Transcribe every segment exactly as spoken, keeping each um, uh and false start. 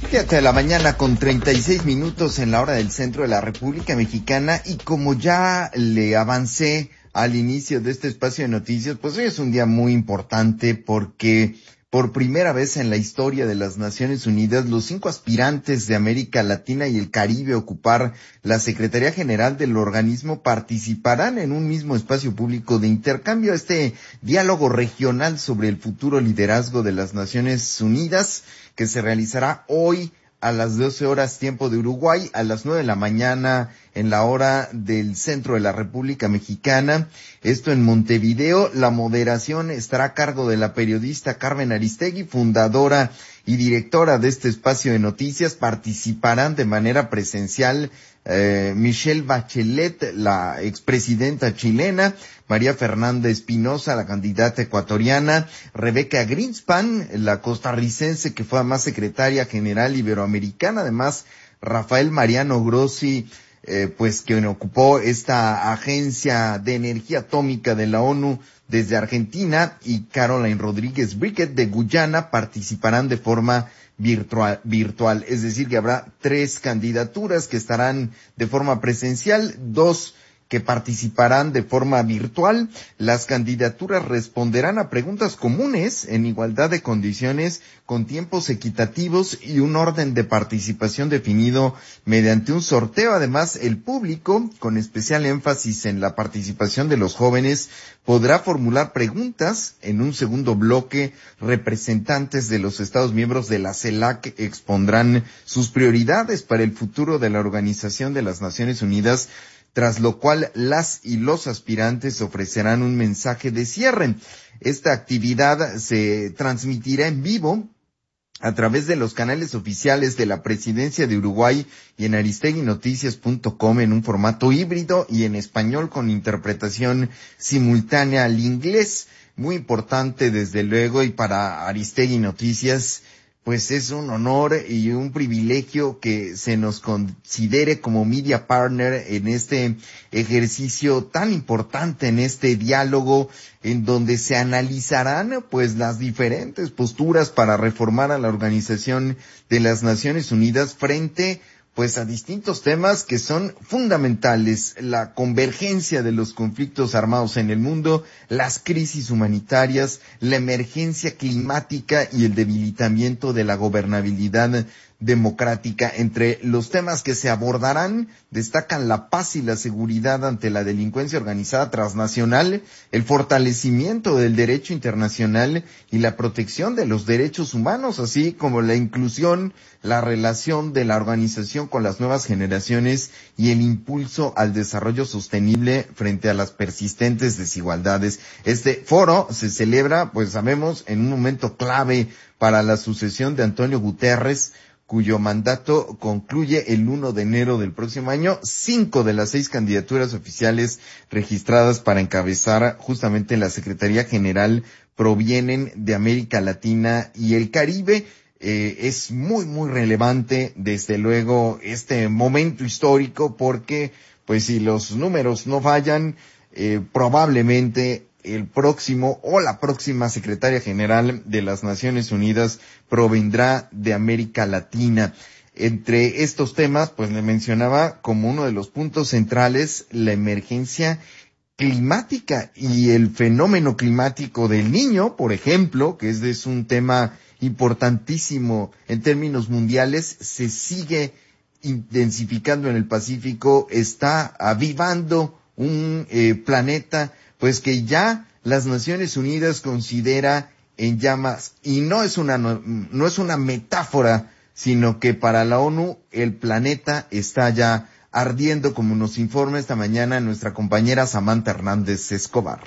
Siete de la mañana con treinta y seis minutos en la hora del centro de la República Mexicana, y como ya le avancé al inicio de este espacio de noticias, pues hoy es un día muy importante porque por primera vez en la historia de las Naciones Unidas, los cinco aspirantes de América Latina y el Caribe a ocupar la Secretaría General del organismo participarán en un mismo espacio público de intercambio, este diálogo regional sobre el futuro liderazgo de las Naciones Unidas, que se realizará hoy a las doce horas tiempo de Uruguay, a las nueve de la mañana en la hora del centro de la República Mexicana. Esto en Montevideo. La moderación estará a cargo de la periodista Carmen Aristegui, fundadora y directora de este espacio de noticias. Participarán de manera presencial eh, Michelle Bachelet, la expresidenta chilena, María Fernanda Espinosa, la candidata ecuatoriana, Rebeca Greenspan, la costarricense que fue además secretaria general iberoamericana, además Rafael Mariano Grossi, eh, pues quien ocupó esta agencia de energía atómica de la ONU desde Argentina, y Caroline Rodríguez Briquet de Guyana participarán de forma virtual, virtual. Es decir, que habrá tres candidaturas que estarán de forma presencial, dos que participarán de forma virtual. Las candidaturas responderán a preguntas comunes en igualdad de condiciones, con tiempos equitativos y un orden de participación definido mediante un sorteo. Además, el público, con especial énfasis en la participación de los jóvenes, podrá formular preguntas. En un segundo bloque, representantes de los Estados miembros de la CELAC expondrán sus prioridades para el futuro de la Organización de las Naciones Unidas, tras lo cual las y los aspirantes ofrecerán un mensaje de cierre. Esta actividad se transmitirá en vivo a través de los canales oficiales de la Presidencia de Uruguay y en aristegui noticias punto com en un formato híbrido y en español con interpretación simultánea al inglés. Muy importante, desde luego, y para Aristegui Noticias, pues es un honor y un privilegio que se nos considere como media partner en este ejercicio tan importante, en este diálogo en donde se analizarán pues las diferentes posturas para reformar a la Organización de las Naciones Unidas frente pues a distintos temas que son fundamentales: la convergencia de los conflictos armados en el mundo, las crisis humanitarias, la emergencia climática y el debilitamiento de la gobernabilidad democrática. Entre los temas que se abordarán destacan la paz y la seguridad ante la delincuencia organizada transnacional, el fortalecimiento del derecho internacional y la protección de los derechos humanos, así como la inclusión, la relación de la organización con las nuevas generaciones y el impulso al desarrollo sostenible frente a las persistentes desigualdades. Este foro se celebra, pues sabemos, en un momento clave para la sucesión de Antonio Guterres, cuyo mandato concluye el uno de enero del próximo año. Cinco de las seis candidaturas oficiales registradas para encabezar justamente la Secretaría General provienen de América Latina y el Caribe. Eh, es muy, muy relevante, desde luego, este momento histórico, porque, pues, si los números no fallan, eh, probablemente el próximo o la próxima secretaria general de las Naciones Unidas provendrá de América Latina. Entre estos temas, pues le mencionaba como uno de los puntos centrales la emergencia climática y el fenómeno climático del Niño, por ejemplo, que es, es un tema importantísimo en términos mundiales, se sigue intensificando en el Pacífico, está avivando un eh, planeta pues que ya las Naciones Unidas considera en llamas, y no es una no, no es una metáfora, sino que para la ONU el planeta está ya ardiendo, como nos informa esta mañana nuestra compañera Samantha Hernández Escobar.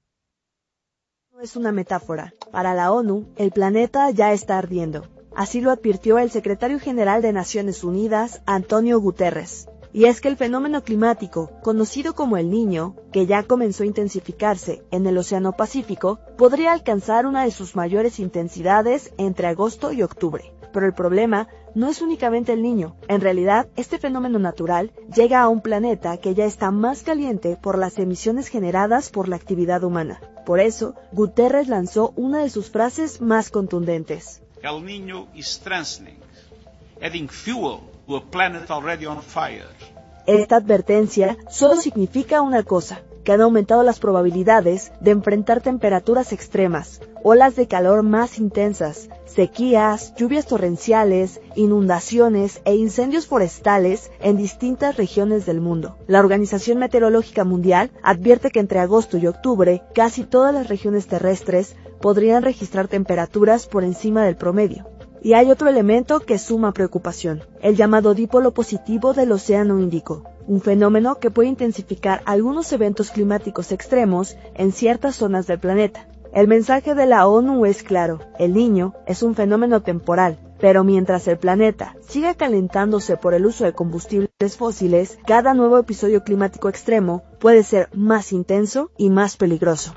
No es una metáfora. Para la ONU, el planeta ya está ardiendo. Así lo advirtió el secretario general de Naciones Unidas, Antonio Guterres. Y es que el fenómeno climático, conocido como el Niño, que ya comenzó a intensificarse en el Océano Pacífico, podría alcanzar una de sus mayores intensidades entre agosto y octubre. Pero el problema no es únicamente el Niño. En realidad, este fenómeno natural llega a un planeta que ya está más caliente por las emisiones generadas por la actividad humana. Por eso, Guterres lanzó una de sus frases más contundentes. El Niño is strengthening adding fuel to a planet already on fire. Esta advertencia solo significa una cosa, que han aumentado las probabilidades de enfrentar temperaturas extremas, olas de calor más intensas, sequías, lluvias torrenciales, inundaciones e incendios forestales en distintas regiones del mundo. La Organización Meteorológica Mundial advierte que entre agosto y octubre, casi todas las regiones terrestres podrían registrar temperaturas por encima del promedio. Y hay otro elemento que suma preocupación, el llamado dipolo positivo del Océano Índico, un fenómeno que puede intensificar algunos eventos climáticos extremos en ciertas zonas del planeta. El mensaje de la ONU es claro, el Niño es un fenómeno temporal, pero mientras el planeta siga calentándose por el uso de combustibles fósiles, cada nuevo episodio climático extremo puede ser más intenso y más peligroso.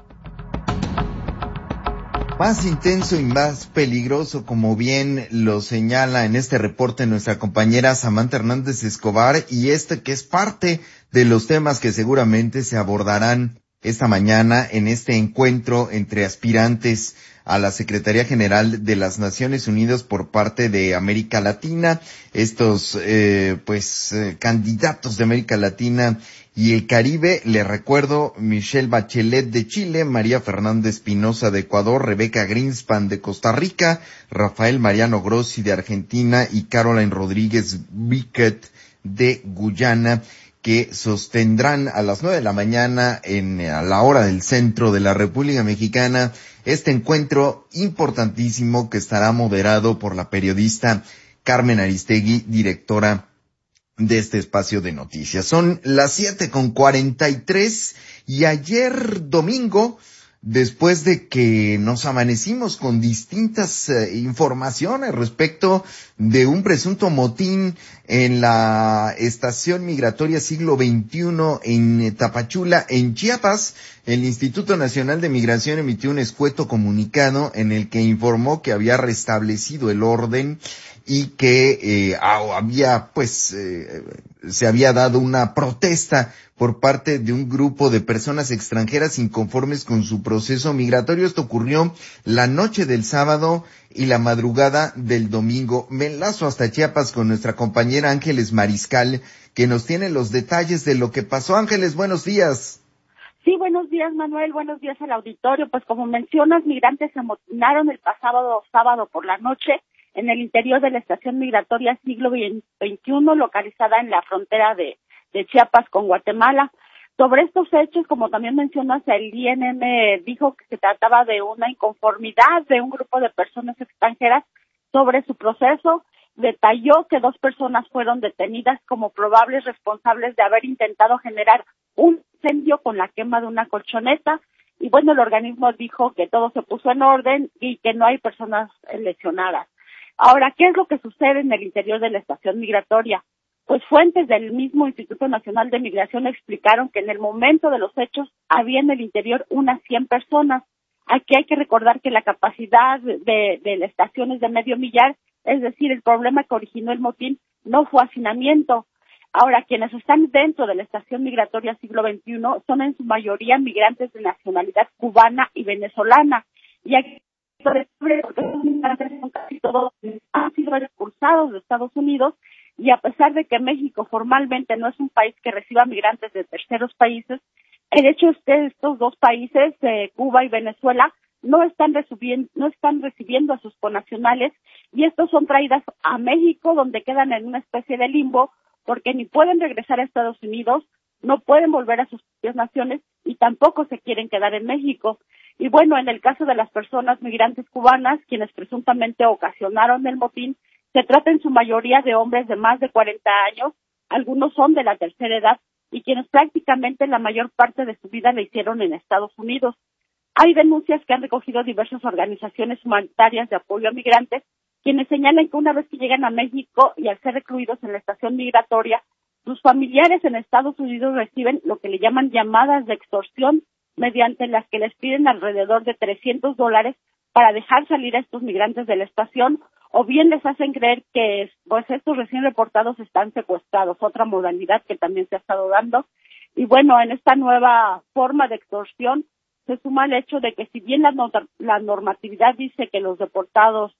Más intenso y más peligroso, como bien lo señala en este reporte nuestra compañera Samantha Hernández Escobar, y este que es parte de los temas que seguramente se abordarán esta mañana en este encuentro entre aspirantes a la Secretaría General de las Naciones Unidas por parte de América Latina, estos eh, pues eh, candidatos de América Latina y el Caribe. Le recuerdo: Michelle Bachelet de Chile, María Fernanda Espinosa de Ecuador, Rebeca Greenspan de Costa Rica, Rafael Mariano Grossi de Argentina y Caroline Rodríguez Biquet de Guyana, que sostendrán a las nueve de la mañana en a la hora del centro de la República Mexicana este encuentro importantísimo que estará moderado por la periodista Carmen Aristegui, directora de este espacio de noticias. Son las siete con cuarenta y tres y ayer domingo, después de que nos amanecimos con distintas eh, informaciones respecto de un presunto motín en la estación migratoria siglo veintiuno en Tapachula, en Chiapas, el Instituto Nacional de Migración emitió un escueto comunicado en el que informó que había restablecido el orden y que eh, había, pues, eh, se había dado una protesta por parte de un grupo de personas extranjeras inconformes con su proceso migratorio. Esto ocurrió la noche del sábado y la madrugada del domingo. Me enlazo hasta Chiapas con nuestra compañera Ángeles Mariscal, que nos tiene los detalles de lo que pasó. Ángeles, buenos días. Sí, buenos días, Manuel, buenos días al auditorio. Pues como mencionas, migrantes se amotinaron el pasado sábado por la noche en el interior de la estación migratoria siglo veintiuno, localizada en la frontera de, de Chiapas con Guatemala. Sobre estos hechos, como también mencionas, el I N M dijo que se trataba de una inconformidad de un grupo de personas extranjeras sobre su proceso. Detalló que dos personas fueron detenidas como probables responsables de haber intentado generar un incendio con la quema de una colchoneta. Y bueno, el organismo dijo que todo se puso en orden y que no hay personas lesionadas. Ahora, ¿qué es lo que sucede en el interior de la estación migratoria? Pues fuentes del mismo Instituto Nacional de Migración explicaron que en el momento de los hechos había en el interior unas cien personas. Aquí hay que recordar que la capacidad de, de la estación es de medio millar, es decir, el problema que originó el motín no fue hacinamiento. Ahora, quienes están dentro de la estación migratoria siglo veintiuno son en su mayoría migrantes de nacionalidad cubana y venezolana. Y aquí, porque estos migrantes son casi todos han sido expulsados de Estados Unidos, y a pesar de que México formalmente no es un país que reciba migrantes de terceros países, el hecho es que estos dos países, eh, Cuba y Venezuela, no están recibiendo, no están recibiendo a sus connacionales, y estos son traídas a México, donde quedan en una especie de limbo, porque ni pueden regresar a Estados Unidos, no pueden volver a sus propias naciones y tampoco se quieren quedar en México. Y bueno, en el caso de las personas migrantes cubanas, quienes presuntamente ocasionaron el motín, se trata en su mayoría de hombres de más de cuarenta años, algunos son de la tercera edad y quienes prácticamente la mayor parte de su vida la hicieron en Estados Unidos. Hay denuncias que han recogido diversas organizaciones humanitarias de apoyo a migrantes, quienes señalan que una vez que llegan a México y al ser recluidos en la estación migratoria, sus familiares en Estados Unidos reciben lo que le llaman llamadas de extorsión, mediante las que les piden alrededor de trescientos dólares para dejar salir a estos migrantes de la estación, o bien les hacen creer que pues estos recién reportados están secuestrados, otra modalidad que también se ha estado dando. Y bueno, en esta nueva forma de extorsión se suma el hecho de que si bien la, not- la normatividad dice que los deportados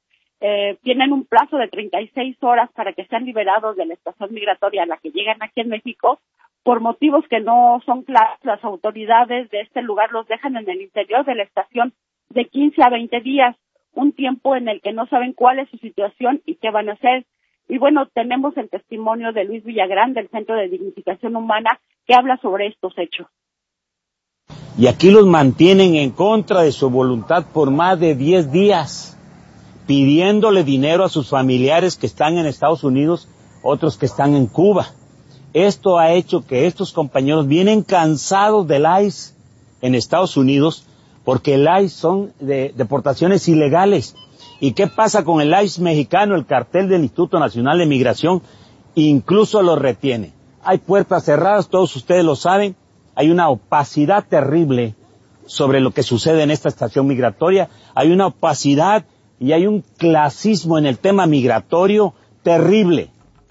eh, tienen un plazo de treinta y seis horas para que sean liberados de la estación migratoria a la que llegan aquí en México. Por motivos que no son claros, las autoridades de este lugar los dejan en el interior de la estación de quince a veinte días, un tiempo en el que no saben cuál es su situación y qué van a hacer. Y bueno, tenemos el testimonio de Luis Villagrán del Centro de Dignificación Humana que habla sobre estos hechos. Y aquí los mantienen en contra de su voluntad por más de diez días, pidiéndole dinero a sus familiares que están en Estados Unidos, otros que están en Cuba. Esto ha hecho que estos compañeros vienen cansados del I C E en Estados Unidos, porque el I C E son de deportaciones ilegales. ¿Y qué pasa con el I C E mexicano? El cartel del Instituto Nacional de Migración incluso lo retiene. Hay puertas cerradas, todos ustedes lo saben. Hay una opacidad terrible sobre lo que sucede en esta estación migratoria. Hay una opacidad y hay un clasismo en el tema migratorio terrible.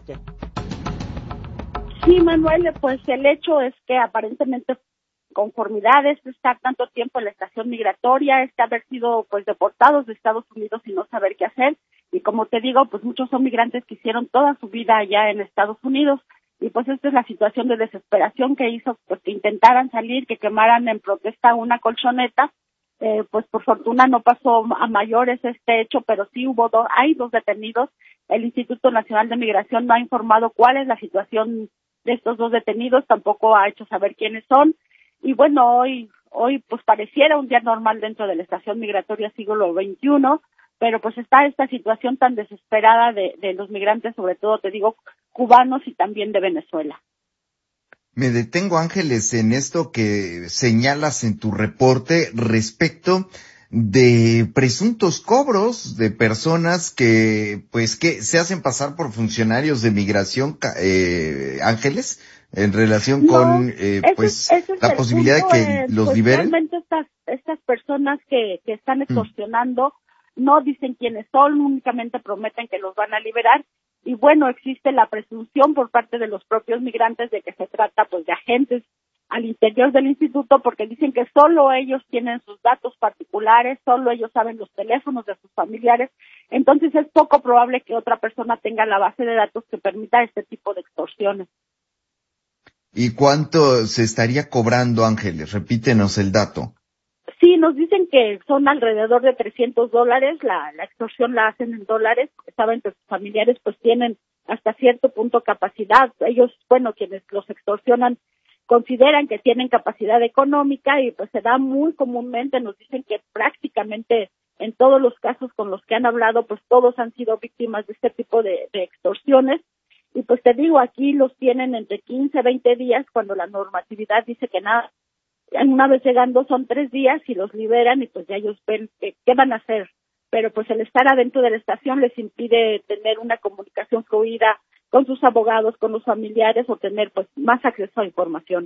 Sí, Manuel, pues el hecho es que aparentemente conformidades de estar tanto tiempo en la estación migratoria, este haber sido pues deportados de Estados Unidos y no saber qué hacer. Y como te digo, pues muchos son migrantes que hicieron toda su vida allá en Estados Unidos. Y pues esta es la situación de desesperación que hizo pues que intentaran salir, que quemaran en protesta una colchoneta. Eh, pues por fortuna no pasó a mayores este hecho, pero sí hubo dos, hay dos detenidos. El Instituto Nacional de Migración no ha informado cuál es la situación de estos dos detenidos, tampoco ha hecho saber quiénes son. Y bueno, hoy hoy pues pareciera un día normal dentro de la estación migratoria siglo veintiuno, pero pues está esta situación tan desesperada de, de los migrantes, sobre todo te digo cubanos y también de Venezuela. Me detengo, Ángeles, en esto que señalas en tu reporte respecto de presuntos cobros de personas que, pues, que se hacen pasar por funcionarios de migración, eh, Ángeles, en relación no, con, eh, ese, pues, ese la posibilidad punto, de que eh, los pues liberen. Realmente estas, estas personas que, que están extorsionando mm. no dicen quiénes son, únicamente prometen que los van a liberar. Y bueno, existe la presunción por parte de los propios migrantes de que se trata pues de agentes al interior del instituto, porque dicen que solo ellos tienen sus datos particulares, solo ellos saben los teléfonos de sus familiares. Entonces es poco probable que otra persona tenga la base de datos que permita este tipo de extorsiones. ¿Y cuánto se estaría cobrando, Ángeles? Repítenos el dato. Sí, nos dicen que son alrededor de trescientos dólares, la, la extorsión la hacen en dólares, saben que sus familiares pues tienen hasta cierto punto capacidad, ellos, bueno, quienes los extorsionan consideran que tienen capacidad económica y pues se da muy comúnmente, nos dicen que prácticamente en todos los casos con los que han hablado pues todos han sido víctimas de este tipo de, de extorsiones. Y pues te digo, aquí los tienen entre quince, veinte días cuando la normatividad dice que nada. Una vez llegando son tres días y los liberan y pues ya ellos ven que, qué van a hacer. Pero pues el estar adentro de la estación les impide tener una comunicación fluida con sus abogados, con los familiares o tener pues más acceso a información.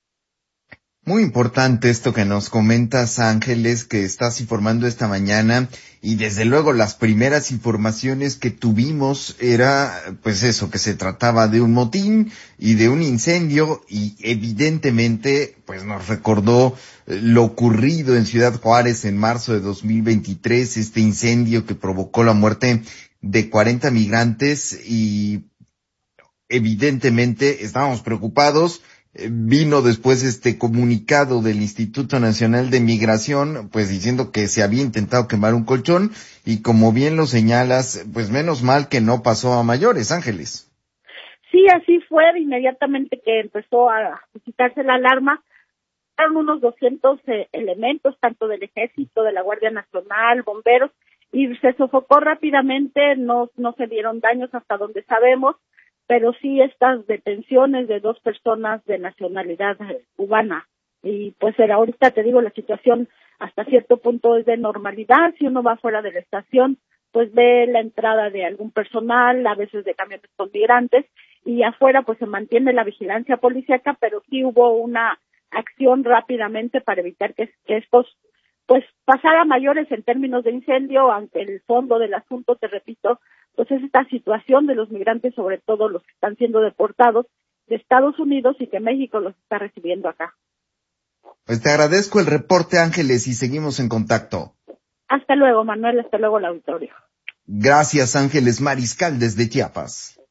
Muy importante esto que nos comentas, Ángeles, que estás informando esta mañana, y desde luego las primeras informaciones que tuvimos era, pues eso, que se trataba de un motín y de un incendio, y evidentemente, pues nos recordó lo ocurrido en Ciudad Juárez en marzo de dos mil veintitrés, este incendio que provocó la muerte de cuarenta migrantes, y evidentemente estábamos preocupados. Vino después este comunicado del Instituto Nacional de Migración, pues diciendo que se había intentado quemar un colchón, y como bien lo señalas, pues menos mal que no pasó a mayores, Ángeles. Sí, así fue, inmediatamente que empezó a suscitarse la alarma, eran unos doscientos eh, elementos, tanto del Ejército, de la Guardia Nacional, bomberos, y se sofocó rápidamente, no, no se dieron daños hasta donde sabemos, pero sí estas detenciones de dos personas de nacionalidad cubana. Y pues era, ahorita te digo, la situación hasta cierto punto es de normalidad. Si uno va fuera de la estación, pues ve la entrada de algún personal, a veces de camiones con migrantes, y afuera pues se mantiene la vigilancia policíaca, pero sí hubo una acción rápidamente para evitar que, que estos pues pasara a mayores en términos de incendio, aunque el fondo del asunto, te repito, pues es esta situación de los migrantes, sobre todo los que están siendo deportados de Estados Unidos y que México los está recibiendo acá. Pues te agradezco el reporte, Ángeles, y seguimos en contacto. Hasta luego, Manuel, hasta luego, el auditorio. Gracias, Ángeles Mariscal, desde Chiapas.